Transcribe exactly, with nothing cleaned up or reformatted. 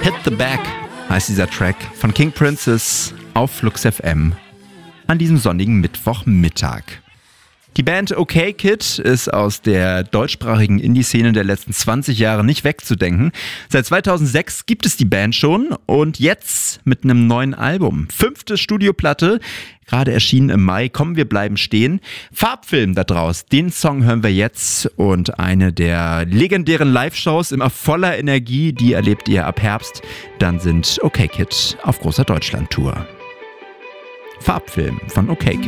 Hit the Back heißt dieser Track von King Princess auf Flux F M an diesem sonnigen Mittwochmittag. Die Band OK Kid ist aus der deutschsprachigen Indie-Szene der letzten zwanzig Jahre nicht wegzudenken. Seit zweitausendsechs gibt es die Band schon und jetzt mit einem neuen Album. Fünfte Studioplatte, gerade erschienen im Mai. Komm, wir bleiben stehen. Farbfilm da draus, den Song hören wir jetzt und eine der legendären Live-Shows, immer voller Energie, die erlebt ihr ab Herbst. Dann sind OK Kid auf großer Deutschland-Tour. Farbfilm von OK Kid.